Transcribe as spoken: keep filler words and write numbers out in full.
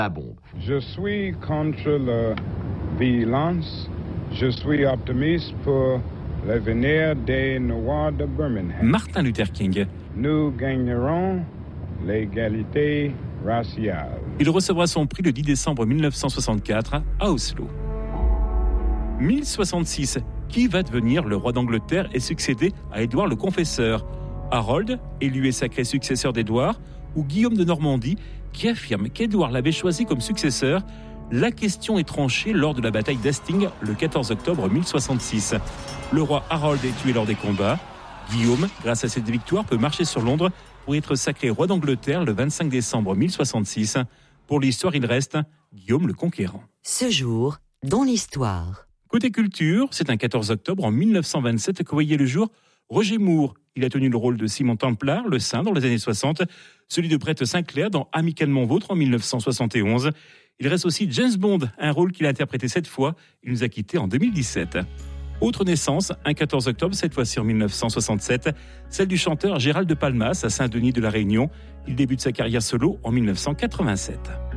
la bombe. Je suis contre la violence. Je suis optimiste pour l'avenir des Noirs de Birmingham. Martin Luther King. Nous gagnerons l'égalité raciale. Il recevra son prix le dix décembre mille neuf cent soixante-quatre à Oslo. mille soixante-six. Qui va devenir le roi d'Angleterre et succéder à Édouard le Confesseur ? Harold, élu et sacré successeur d'Édouard, ou Guillaume de Normandie, qui affirme qu'Édouard l'avait choisi comme successeur ? La question est tranchée lors de la bataille d'Hastings le quatorze octobre mille soixante-six. Le roi Harold est tué lors des combats. Guillaume, grâce à cette victoire, peut marcher sur Londres pour être sacré roi d'Angleterre le vingt-cinq décembre mille soixante-six. Pour l'histoire, il reste Guillaume le Conquérant. Ce jour, dans l'histoire. Côté culture, c'est un quatorze octobre en mille neuf cent vingt-sept que voyait le jour Roger Moore. Il a tenu le rôle de Simon Templar, le Saint, dans les années soixante, celui de Brett Sinclair dans Amicalement Vôtre en mille neuf cent soixante et onze. Il reste aussi James Bond, un rôle qu'il a interprété sept fois. Il nous a quittés en deux mille dix-sept. Autre naissance, un quatorze octobre, cette fois-ci en mille neuf cent soixante-sept, celle du chanteur Gérald de Palmas à Saint-Denis de la Réunion. Il débute sa carrière solo en mille neuf cent quatre-vingt-sept.